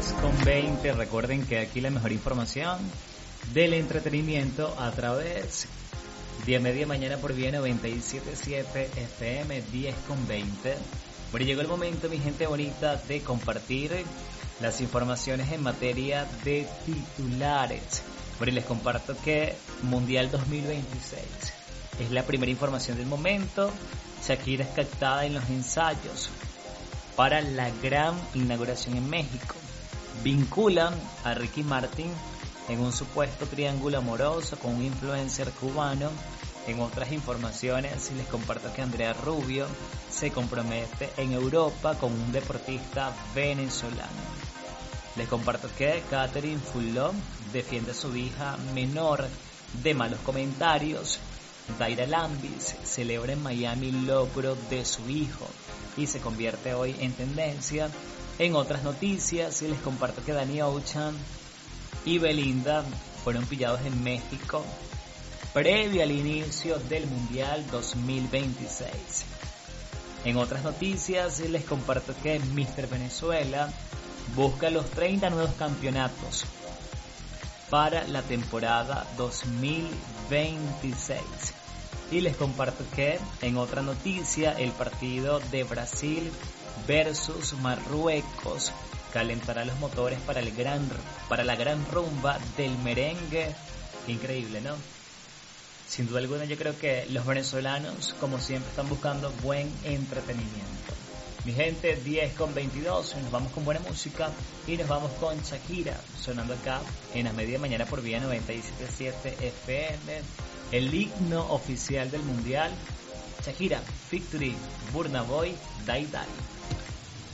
10:20. Recuerden que aquí la mejor información del entretenimiento a través de Media Mañana por Vía 97.7 FM 10:20. Bueno, llegó el momento, mi gente bonita, de compartir las informaciones en materia de titulares. Bueno, y les comparto que Mundial 2026 es la primera información del momento. Shakira es captada en los ensayos para la gran inauguración en México. Vinculan a Ricky Martin en un supuesto triángulo amoroso con un influencer cubano. En otras informaciones les comparto que Andrea Rubio se compromete en Europa con un deportista venezolano. Les comparto que Catherine Fulop defiende a su hija menor de malos comentarios. Daira Lambis celebra en Miami el logro de su hijo y se convierte hoy en tendencia. En otras noticias les comparto que Danny Ocean y Belinda fueron pillados en México previo al inicio del Mundial 2026. En otras noticias les comparto que Mr. Venezuela busca los 30 nuevos campeonatos para la temporada 2026. Y les comparto que en otra noticia el partido de Brasil versus Marruecos calentará los motores para la gran rumba del merengue. Qué increíble, ¿no? Sin duda alguna yo creo que los venezolanos, como siempre, están buscando buen entretenimiento. Mi gente, 10:22, nos vamos con buena música y nos vamos con Shakira, sonando acá en la Media Mañana por Vía 97.7 FM, el himno oficial del Mundial. Shakira, Victory, Burna Boy, Dai Dai.